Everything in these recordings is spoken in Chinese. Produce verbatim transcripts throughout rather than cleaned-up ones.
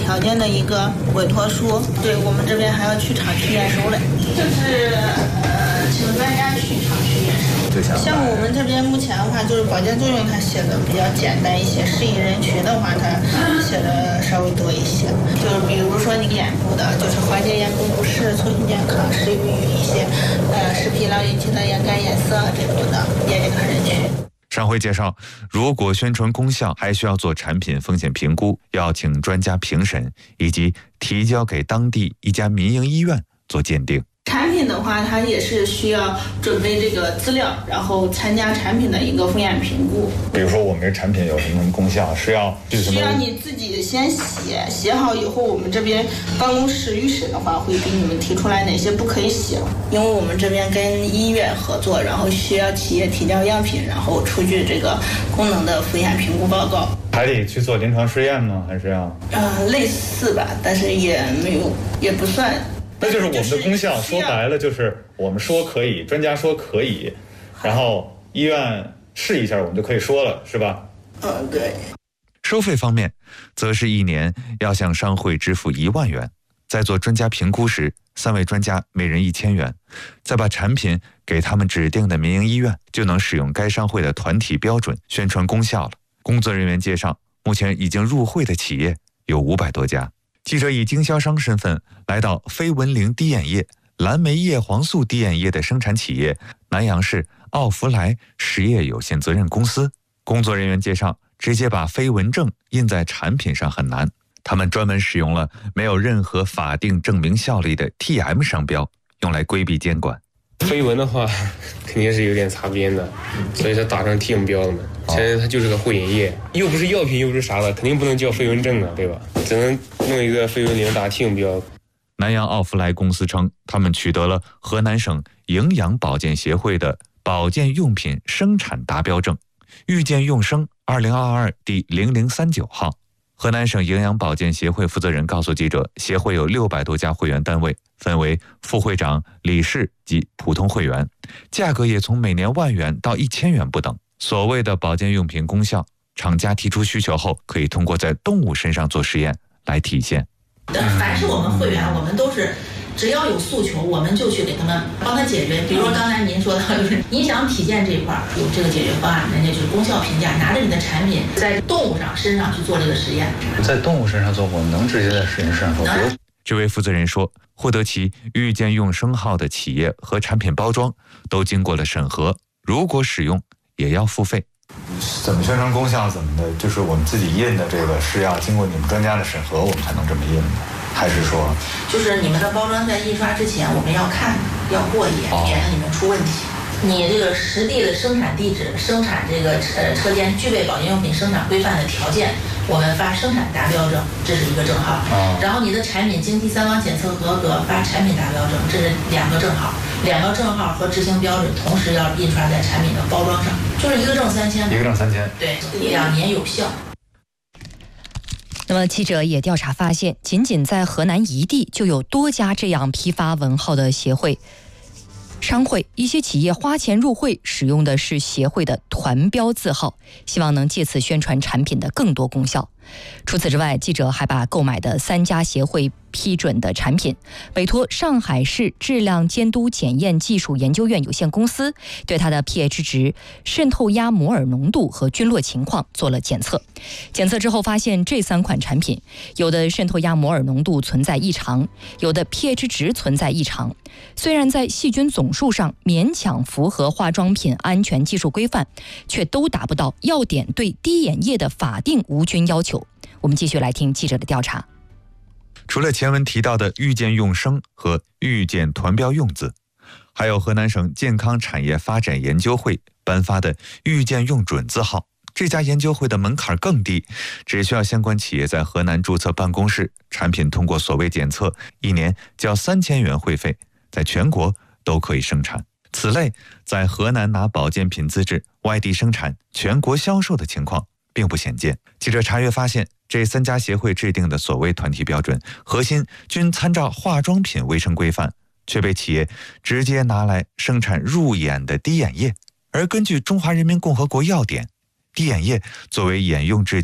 条件的一个委托书。对，我们这边还要去厂去验收嘞，就是呃，请专家去厂去验收。像我们这边目前的话，就是保健作用它写的比较简单一些，适应人群的话，它写的稍微多一些。就是比如说你眼部的，就是缓解眼部不适、促进健康，适用于一些呃视疲劳引起的眼干眼涩这种的眼睛看人群。 上回介绍，如果宣传功效，还需要做产品风险评估，要请专家评审，以及提交给当地一家民营医院做鉴定。 产品的话，它也是需要准备这个资料，然后参加产品的一个风险评估。 比如说我们这产品有什么功效，是要需要你自己先写，写好以后，我们这边办公室预审的话，会给你们提出来哪些不可以写。因为我们这边跟医院合作，然后需要企业提交样品，然后出具这个功能的风险评估报告。 还得去做临床试验吗？还是要？ 呃，类似吧，但是也没有，也不算。 那就是我们的功效，说白了就是我们说可以，专家说可以，然后医院试一下，我们就可以说了，是吧？ 嗯，对。 收费方面，则是一年要向商会支付一万元，在做专家评估时，三位专家每人一千元，再把产品给他们指定的民营医院，就能使用该商会的团体标准宣传功效了。工作人员介绍，目前已经入会的企业有五百多家。记者以经销商身份来到非文灵滴眼液、蓝莓叶黄素滴眼液的生产企业南阳市奥福莱实业有限责任公司。工作人员介绍，直接把非文证印在产品上很难，他们专门使用了没有任何法定证明效力的 T M 商标，用来规避监管。 非文的话肯定是有点擦边的，所以它打上 T M 标了嘛。现在它就是个护眼液，又不是药品又不是啥的，肯定不能叫非文证啊，对吧？只能弄一个非文灵打 T M 标。 南阳奥福莱公司称，他们取得了河南省营养保健协会的保健用品生产达标证，遇见用生二零二二第零零三九号。河南省营养保健协会负责人告诉记者，协会有六百多家会员单位，分为副会长、理事及普通会员，价格也从每年万元到一千元不等。所谓的保健用品功效，厂家提出需求后，可以通过在动物身上做实验来体现。 凡是我们会员，我们都是只要有诉求，我们就去给他们帮他解决。比如说刚才您说的，就是影响体现这一块有这个解决方案，人家就是功效评价，拿着你的产品在动物上身上去做这个实验。 在动物身上做，我们能直接在实验室上做。 这位负责人说，获得其遇见用生号的企业和产品包装都经过了审核，如果使用也要付费。 怎么宣传功效怎么的，就是我们自己印的这个是要经过你们专家的审核，我们才能这么印的，还是说？ 就是你们的包装在印刷之前，我们要看，要过一眼，免得你们出问题。你这个实地的生产地址、生产这个呃车间具备保健用品生产规范的条件，我们发生产达标证，这是一个证号。 哦、 然后你的产品经第三方检测合格，发产品达标证，这是两个证号。两个证号和执行标准同时要印刷在产品的包装上，就是一个证三千。 一个证三千。 对，两年有效。 那么记者也调查发现，仅仅在河南一地就有多家这样批发文号的协会。商会一些企业花钱入会，使用的是协会的团标字号，希望能借此宣传产品的更多功效。除此之外，记者还把购买的三家协会批准的产品委托上海市质量监督检验技术研究院有限公司，对它的 pH 值、渗透压摩尔浓度和菌落情况做了检测。检测之后发现，这三款产品有的渗透压摩尔浓度存在异常，有的 pH 值存在异常。虽然在细菌总数上勉强符合化妆品安全技术规范，却都达不到药典对滴眼液的法定无菌要求。我们继续来听记者的调查。 除了前文提到的遇见用生和遇见团标用字，还有河南省健康产业发展研究会颁发的遇见用准字号。这家研究会的门槛更低，只需要相关企业在河南注册办公室，产品通过所谓检测，一年交三千元会费，在全国都可以生产。此类在河南拿保健品资质外地生产、全国销售的情况并不鲜见。记者查阅发现，这三家协会制定的所谓团体标准，核心均参照化妆品卫生规范，却被企业直接拿来生产入眼的滴眼液。而根据中华人民共和国药典，滴眼液作为眼用制剂，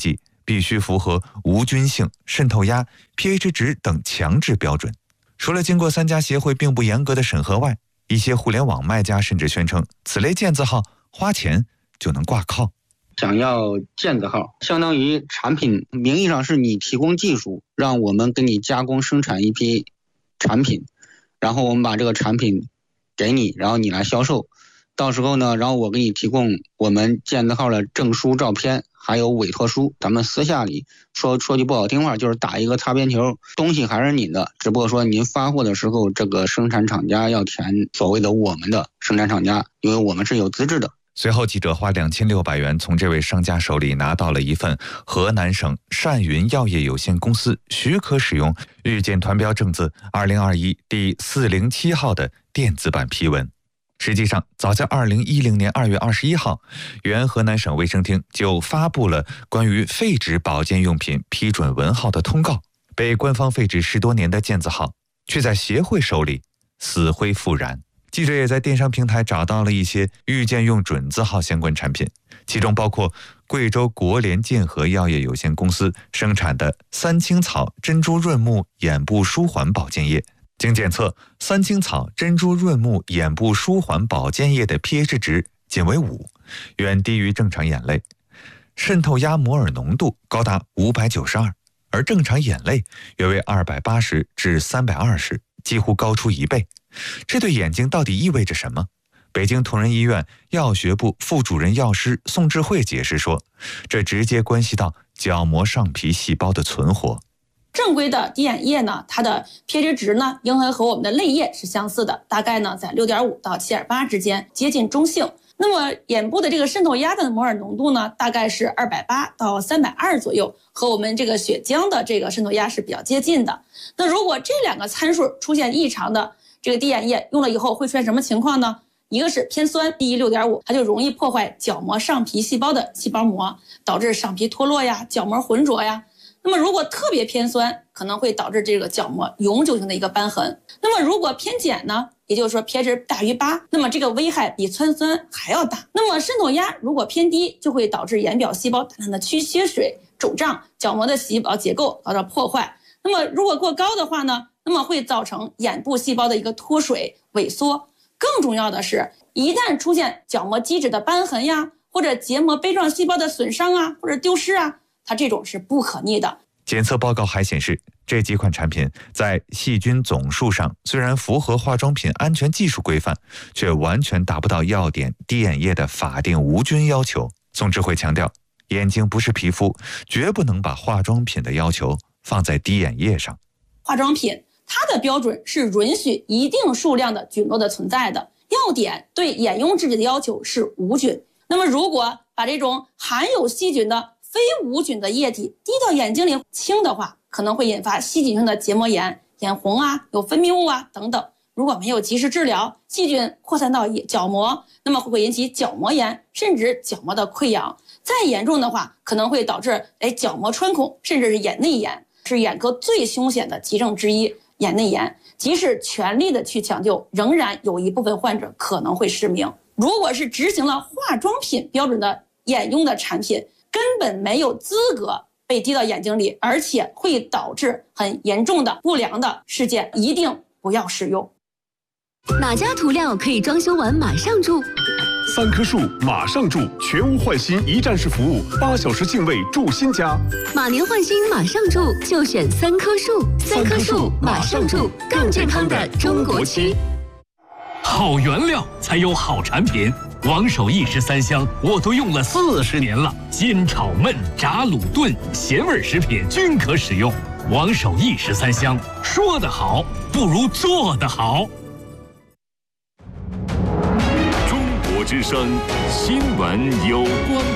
必须符合无菌性、渗透压、pH 值等强制标准。除了经过三家协会并不严格的审核外，一些互联网卖家甚至宣称此类健字号花钱就能挂靠。 想要健字号，相当于产品名义上是你提供技术，让我们给你加工生产一批产品，然后我们把这个产品给你，然后你来销售。到时候呢，然后我给你提供我们健字号的证书、照片，还有委托书。咱们私下里说说句不好听话，就是打一个擦边球，东西还是你的，只不过说您发货的时候，这个生产厂家要填所谓的我们的生产厂家，因为我们是有资质的。 随后，记者花两千六百元从这位商家手里拿到了一份河南省善云药业有限公司许可使用预检团标证字二零二一第四零七号的电子版批文。实际上，早在二零一零年二月二十一号，原河南省卫生厅就发布了关于废纸保健用品批准文号的通告。被官方废止十多年的健字号，却在协会手里死灰复燃。记者也在电商平台找到了一些预检用准字号相关产品，其中包括贵州国联健和药业有限公司生产的三青草珍珠润目眼部舒缓保健液。经检测，三青草珍珠润目眼部舒缓保健液的 pH 值仅为五，远低于正常眼泪，渗透压摩尔浓度高达五百九十二，而正常眼泪约为二百八十至三百二十，几乎高出一倍。这对眼睛到底意味着什么？北京同仁医院药学部副主任药师宋智慧解释说，这直接关系到角膜上皮细胞的存活。 正规的滴眼液呢，它的 pH 值呢，应该和我们的泪液是相似的，大概呢在 六点五 到 七点八 之间，接近中性。那么眼部的这个渗透压的摩尔浓度呢，大概是二百八到三百二左右，和我们这个血浆的这个渗透压是比较接近的。那如果这两个参数出现异常的，这个滴眼液用了以后会出现什么情况呢？一个是偏酸，低于 六点五， 它就容易破坏角膜上皮细胞的细胞膜，导致上皮脱落呀、角膜浑浊呀。那么如果特别偏酸，可能会导致这个角膜永久性的一个瘢痕。那么如果偏碱呢，也就是说 pH 大于八，那么这个危害比氚酸还要大。那么渗透压如果偏低，就会导致眼表细胞大量的缺血水、肿胀，角膜的细胞结构遭到破坏。那么如果过高的话呢，那么会造成眼部细胞的一个脱水、萎缩。更重要的是，一旦出现角膜基质的瘢痕呀，或者结膜杯状细胞的损伤啊，或者丢失啊，它这种是不可逆的。 检测报告还显示，这几款产品在细菌总数上虽然符合化妆品安全技术规范，却完全达不到药典滴眼液的法定无菌要求。宋智慧强调，眼睛不是皮肤，绝不能把化妆品的要求放在滴眼液上。 化妆品它的标准是允许一定数量的菌落的存在的，药典对眼用制剂的要求是无菌。那么如果把这种含有细菌的非无菌的液体滴到眼睛里清的话，可能会引发细菌性的结膜炎、眼红啊、有分泌物啊等等。如果没有及时治疗，细菌扩散到角膜，那么会引起角膜炎，甚至角膜的溃疡。再严重的话，可能会导致哎角膜穿孔，甚至是眼内炎，是眼科最凶险的急症之一。眼内炎，即使全力的去抢救，仍然有一部分患者可能会失明。如果是执行了化妆品标准的眼用的产品，根本没有资格被滴到眼睛里，而且会导致很严重的不良的事件，一定不要使用。 哪家涂料可以装修完马上住？ 三棵树马上住，全屋换新一站式服务，八小时净位住新家。 马年换新马上住，就选三棵树。三棵树马上住，更健康的中国区。 好原料才有好产品，王守义十三香我都用了四十年了，煎炒焖炸卤炖咸味食品均可使用。王守义十三香，说得好不如做得好。 中国之声新闻有关。